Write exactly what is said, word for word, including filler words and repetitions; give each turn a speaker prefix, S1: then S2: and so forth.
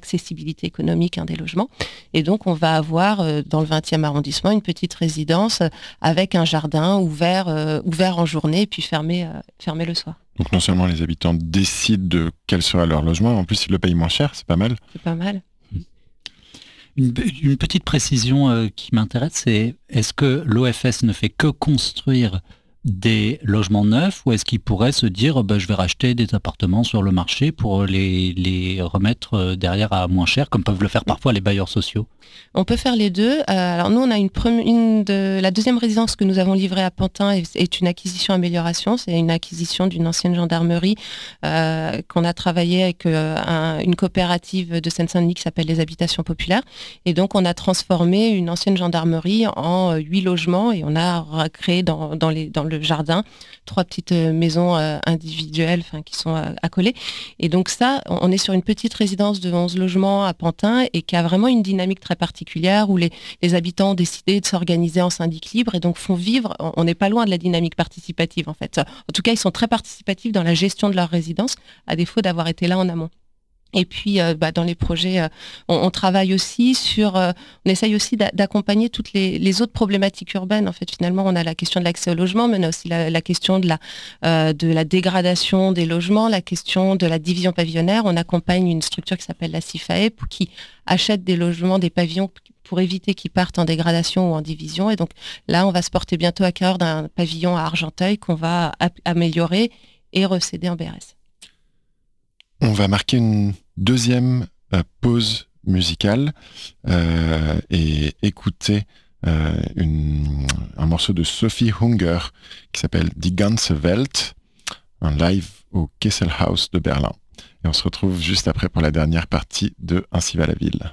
S1: l'accessibilité économique hein, des logements. Et donc, on va avoir euh, dans le vingtième arrondissement une petite résidence euh, avec un jardin ouvert, euh, ouvert en journée et puis fermé, euh, fermé le soir.
S2: Donc non seulement les habitants décident de quel sera leur logement, en plus ils le payent moins cher, c'est pas mal.
S1: C'est pas mal.
S3: Une, une petite précision euh, qui m'intéresse, c'est est-ce que l'O F S ne fait que construire des logements neufs ou est-ce qu'il pourrait se dire bah, je vais racheter des appartements sur le marché pour les, les remettre derrière à moins cher, comme peuvent le faire parfois les bailleurs sociaux?
S1: On peut faire les deux. Euh, alors nous, on a une, premi- une de la deuxième résidence que nous avons livrée à Pantin est, est une acquisition-amélioration. C'est une acquisition d'une ancienne gendarmerie euh, qu'on a travaillé avec euh, un, une coopérative de Seine-Saint-Denis qui s'appelle les Habitations Populaires. Et donc, on a transformé une ancienne gendarmerie en huit euh, logements et on a créé dans, dans, les, dans le jardin trois petites euh, maisons euh, individuelles qui sont euh, accolées. Et donc ça, on est sur une petite résidence de onze logements à Pantin et qui a vraiment une dynamique très particulière où les, les habitants ont décidé de s'organiser en syndic libre et donc font vivre, on n'est pas loin de la dynamique participative en fait. En tout cas, ils sont très participatifs dans la gestion de leur résidence, à défaut d'avoir été là en amont. Et puis, euh, bah, dans les projets, euh, on, on travaille aussi sur, euh, on essaye aussi d'a- d'accompagner toutes les, les autres problématiques urbaines. En fait, finalement, on a la question de l'accès au logement, mais on a aussi la, la question de la, euh, de la dégradation des logements, la question de la division pavillonnaire. On accompagne une structure qui s'appelle la CIFAE, pour qui achète des logements, des pavillons, pour éviter qu'ils partent en dégradation ou en division. Et donc là, on va se porter bientôt à cœur d'un pavillon à Argenteuil qu'on va ap- améliorer et recéder en B R S.
S2: On va marquer une deuxième euh, pause musicale euh, et écouter euh, une, un morceau de Sophie Hunger qui s'appelle Die ganze Welt, un live au Kesselhaus de Berlin. Et on se retrouve juste après pour la dernière partie de Ainsi va la ville.